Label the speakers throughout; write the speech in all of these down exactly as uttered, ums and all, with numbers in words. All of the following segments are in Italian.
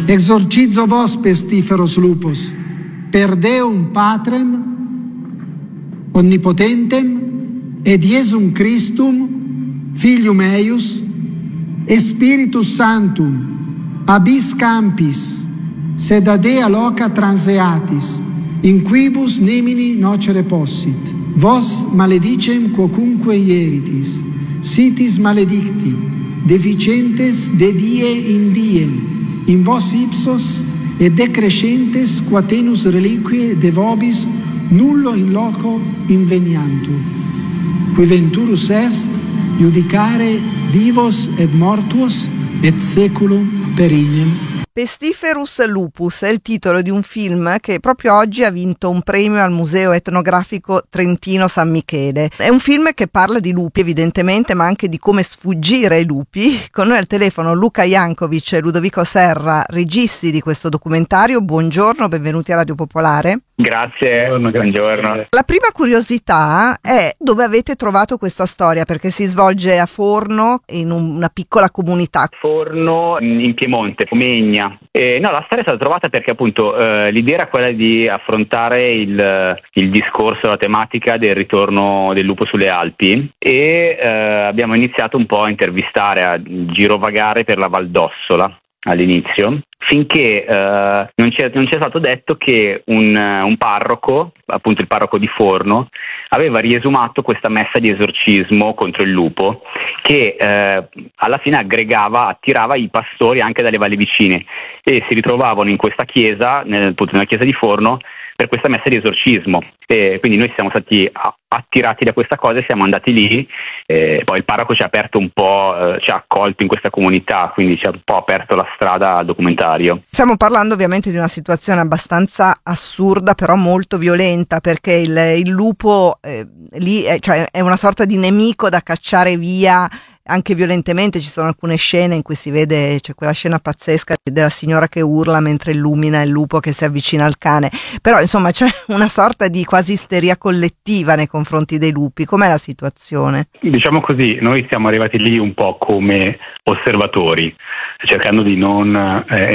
Speaker 1: exorcizo vos pestiferos lupus, per Deum Patrem, Onnipotentem, et Iesum Christum, Filium eius, et Spiritus Sanctum, abis campis, sed ad ea loca transeatis, in quibus nemini nocere possit. Vos maledicem quocunque ieritis, sitis maledicti, deficientes de die in diem, in vos ipsos et decrescentes quatenus reliquiae de vobis nullo in loco inveniantur, qui venturus est iudicare vivos et mortuos et seculum perignem.
Speaker 2: Pestiferus Lupus è il titolo di un film che proprio oggi ha vinto un premio al Museo Etnografico Trentino San Michele. È un film che parla di lupi evidentemente, ma anche di come sfuggire ai lupi. Con noi al telefono Luca Jankovic e Ludovico Serra, registi di questo documentario. Buongiorno, benvenuti a Radio Popolare.
Speaker 3: Grazie, buongiorno.
Speaker 2: La prima curiosità è dove avete trovato questa storia, perché si svolge a Forno, in una piccola comunità.
Speaker 3: Forno, in Piemonte, Comegna. Eh, no, la storia è stata trovata perché appunto eh, l'idea era quella di affrontare il, il discorso, la tematica del ritorno del lupo sulle Alpi e eh, abbiamo iniziato un po' a intervistare, a girovagare per la Val d'Ossola all'inizio, finché eh, non, c'è, non c'è stato detto che un, un parroco, appunto il parroco di Forno, aveva riesumato questa messa di esorcismo contro il lupo che eh, alla fine aggregava, attirava i pastori anche dalle valli vicine e si ritrovavano in questa chiesa, nel, appunto nella chiesa di Forno, per questa messa di esorcismo. E quindi noi siamo stati attirati da questa cosa e siamo andati lì, e poi il parroco ci ha aperto un po', eh, ci ha accolto in questa comunità, quindi ci ha un po' aperto la strada al documentario.
Speaker 2: Stiamo parlando ovviamente di una situazione abbastanza assurda, però molto violenta, perché il, il lupo eh, lì è, cioè, è una sorta di nemico da cacciare via anche violentemente. Ci sono alcune scene in cui si vede, c'è quella scena pazzesca della signora che urla mentre illumina il lupo che si avvicina al cane, però insomma c'è una sorta di quasi isteria collettiva nei confronti dei lupi. Com'è la situazione?
Speaker 4: Diciamo così, noi siamo arrivati lì un po' come osservatori, cercando di non eh,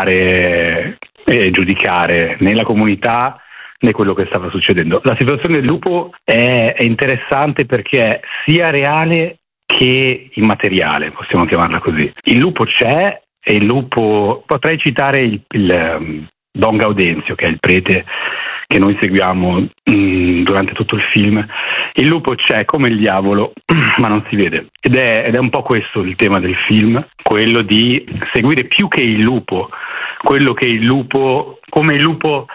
Speaker 4: entrare e giudicare né la comunità né quello che stava succedendo. La situazione del lupo è, è interessante perché è sia reale che immateriale, possiamo chiamarla così. Il lupo c'è e il lupo, potrei citare il, il um, Don Gaudenzio, che è il prete che noi seguiamo um, durante tutto il film. Il lupo c'è come il diavolo, ma non si vede. Ed è, ed è un po' questo il tema del film, quello di seguire più che il lupo, quello che il lupo, come il lupo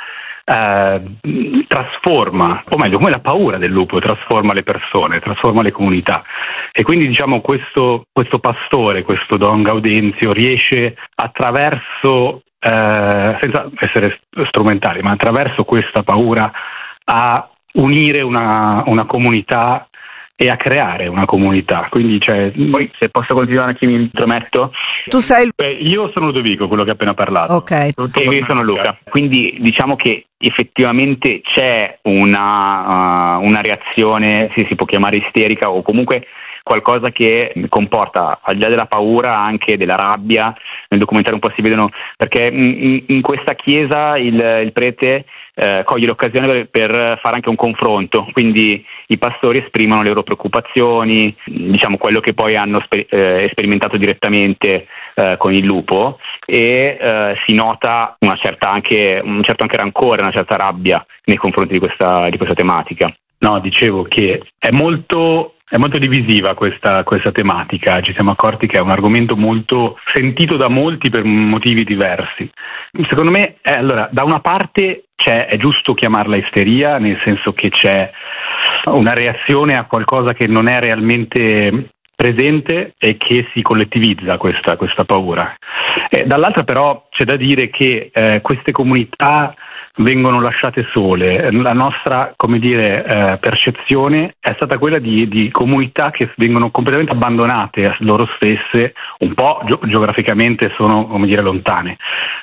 Speaker 4: Uh, trasforma, o meglio, come la paura del lupo trasforma le persone, trasforma le comunità. E quindi diciamo questo, questo pastore, questo Don Gaudenzio riesce attraverso, uh, senza essere strumentali, ma attraverso questa paura a unire una, una comunità e a creare una comunità. Quindi cioè, poi se posso continuare, chi mi intrometto?
Speaker 2: Tu sei
Speaker 4: Beh, io sono Ludovico, quello che ho appena parlato.
Speaker 2: Ok.
Speaker 3: E io sono Luca. Quindi diciamo che effettivamente c'è una, uh, una reazione, sì, si può chiamare isterica o comunque qualcosa che comporta, al di là della paura, anche della rabbia. Nel documentario un po' si vedono, perché in, in questa chiesa il, il prete eh, coglie l'occasione per, per fare anche un confronto, quindi i pastori esprimono le loro preoccupazioni, diciamo quello che poi hanno sper, eh, sperimentato direttamente eh, con il lupo, e eh, si nota una certa anche, un certo anche rancore, una certa rabbia nei confronti di questa, di questa tematica.
Speaker 4: No, dicevo che è molto... È molto divisiva questa, questa tematica, ci siamo accorti che è un argomento molto sentito da molti per motivi diversi. Secondo me, eh, allora, da una parte c'è, è giusto chiamarla isteria, nel senso che c'è una reazione a qualcosa che non è realmente presente e che si collettivizza questa, questa paura. E dall'altra però c'è da dire che eh, queste comunità vengono lasciate sole. La nostra, come dire, eh, percezione è stata quella di, di comunità che vengono completamente abbandonate a loro stesse, un po' ge- geograficamente sono, come dire, lontane,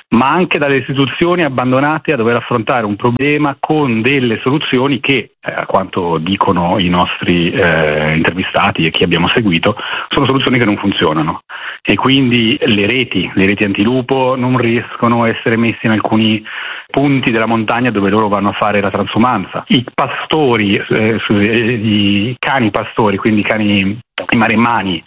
Speaker 4: ma anche dalle istituzioni abbandonate a dover affrontare un problema con delle soluzioni che, eh, a quanto dicono i nostri eh, intervistati e chi abbiamo seguito, sono soluzioni che non funzionano, e quindi le reti, le reti antilupo non riescono a essere messe in alcuni punti della montagna dove loro vanno a fare la transumanza. I pastori, eh, i cani pastori, quindi i cani, i maremmani,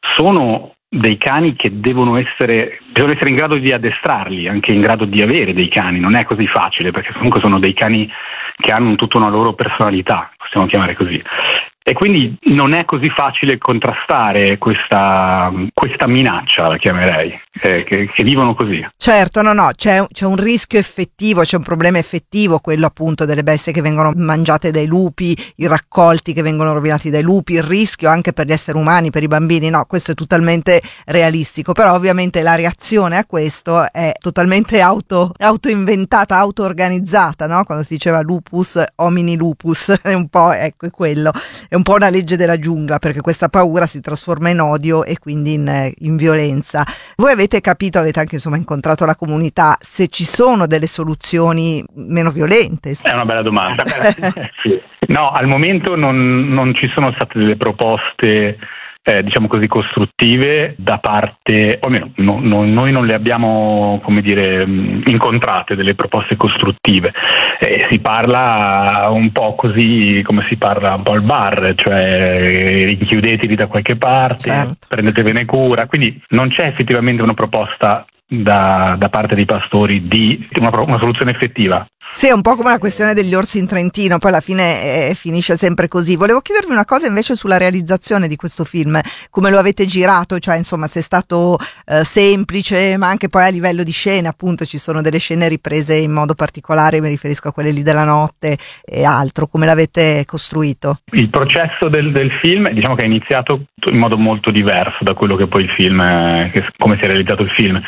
Speaker 4: sono dei cani che devono essere, devono essere in grado di addestrarli, anche in grado di avere dei cani. Non è così facile, perché comunque sono dei cani che hanno tutta una loro personalità, possiamo chiamare così. E quindi non è così facile contrastare questa, questa minaccia, la chiamerei, eh, che, che vivono così.
Speaker 2: Certo, no, no, c'è, c'è un rischio effettivo, c'è un problema effettivo, quello appunto delle bestie che vengono mangiate dai lupi, i raccolti che vengono rovinati dai lupi, il rischio anche per gli esseri umani, per i bambini, no, questo è totalmente realistico, però ovviamente la reazione a questo è totalmente auto, auto-inventata, auto-organizzata, no? Quando si diceva lupus, homini lupus, è un po', ecco, è quello. È un po' una legge della giungla, perché questa paura si trasforma in odio e quindi in, in violenza. Voi avete capito, avete anche insomma incontrato la comunità, se ci sono delle soluzioni meno violente?
Speaker 4: È una bella domanda. Sì. No, al momento non, non ci sono state delle proposte Eh, diciamo così costruttive da parte, o almeno no, no, noi non le abbiamo, come dire, incontrate delle proposte costruttive. Eh, si parla un po' così come si parla un po' al bar, cioè rinchiudetevi da qualche parte, certo, prendetevene cura, quindi non c'è effettivamente una proposta da, da parte dei pastori di una, una soluzione effettiva.
Speaker 2: Sì, è un po' come la questione degli orsi in Trentino, poi alla fine eh, finisce sempre così. Volevo chiedervi una cosa invece sulla realizzazione di questo film, come lo avete girato, cioè insomma se è stato eh, semplice, ma anche poi a livello di scene, appunto ci sono delle scene riprese in modo particolare, mi riferisco a quelle lì della notte e altro, come l'avete costruito?
Speaker 4: Il processo del, del film, diciamo che è iniziato in modo molto diverso da quello che poi il film, eh, che, come si è realizzato il film.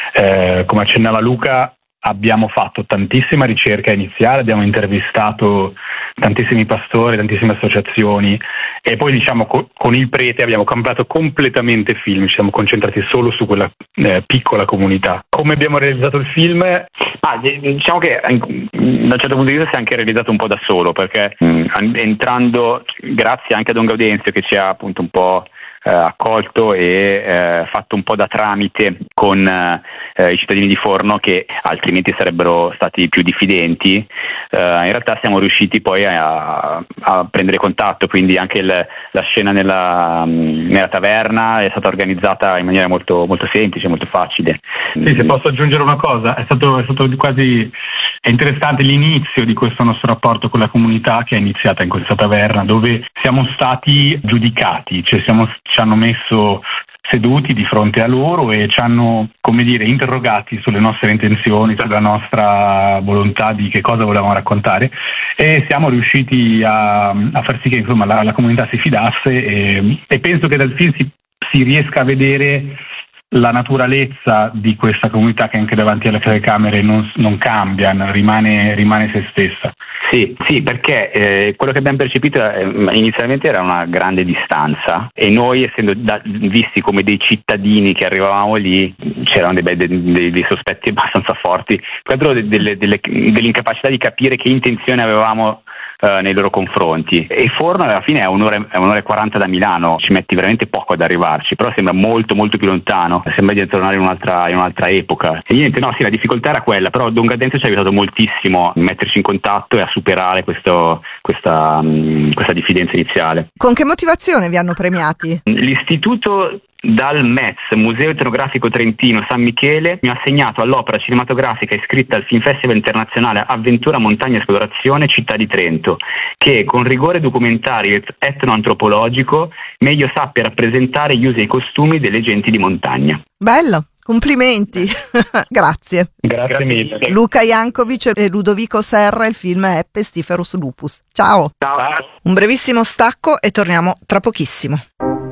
Speaker 4: Eh, come accennava Luca, abbiamo fatto tantissima ricerca iniziale, abbiamo intervistato tantissimi pastori, tantissime associazioni, e poi diciamo co- con il prete abbiamo cambiato completamente il film, ci siamo concentrati solo su quella eh, piccola comunità. Come abbiamo realizzato il film?
Speaker 3: Ah, diciamo che da un certo punto di vista si è anche realizzato un po' da solo, perché mm. entrando, grazie anche a Don Gaudenzio che ci ha appunto un po' Eh, accolto e eh, fatto un po' da tramite con eh, i cittadini di Forno, che altrimenti sarebbero stati più diffidenti, eh, in realtà siamo riusciti poi a, a prendere contatto, quindi anche il, la scena nella, nella taverna è stata organizzata in maniera molto, molto semplice, molto facile.
Speaker 4: Sì, se posso aggiungere una cosa, è stato, è stato quasi è interessante l'inizio di questo nostro rapporto con la comunità, che è iniziata in questa taverna, dove siamo stati giudicati, cioè siamo ci hanno messo seduti di fronte a loro e ci hanno, come dire, interrogati sulle nostre intenzioni, sulla nostra volontà di che cosa volevamo raccontare, e siamo riusciti a, a far sì che insomma la, la comunità si fidasse, e, e penso che dal film si, si riesca a vedere la naturalezza di questa comunità, che anche davanti alle telecamere non, non cambia, rimane, rimane se stessa.
Speaker 3: Sì, sì, perché eh, quello che abbiamo percepito eh, inizialmente era una grande distanza, e noi, essendo da, visti come dei cittadini che arrivavamo lì, c'erano dei, dei, dei sospetti abbastanza forti, proprio delle, delle, dell'incapacità di capire che intenzione avevamo Uh, nei loro confronti. E Forno alla fine è un'ora, è un'ora e quaranta da Milano, ci metti veramente poco ad arrivarci, però sembra molto molto più lontano, sembra di tornare in un'altra, in un'altra epoca. E niente, no, sì, la difficoltà era quella, però Don Gaudenzio ci ha aiutato moltissimo a metterci in contatto e a superare questo, questa, um, questa diffidenza iniziale.
Speaker 2: Con che motivazione vi hanno premiati?
Speaker 3: L'istituto dal M E Z, Museo Etnografico Trentino San Michele, mi ha assegnato all'opera cinematografica iscritta al Film Festival Internazionale Avventura Montagna Esplorazione Città di Trento, che con rigore documentario e etnoantropologico meglio sappia rappresentare gli usi e i costumi delle genti di montagna.
Speaker 2: Bello! Complimenti, grazie.
Speaker 4: Grazie mille.
Speaker 2: Luca Jankovic e Ludovico Serra, il film è Pestiferus lupus. Ciao.
Speaker 3: Ciao.
Speaker 2: Un brevissimo stacco e torniamo tra pochissimo.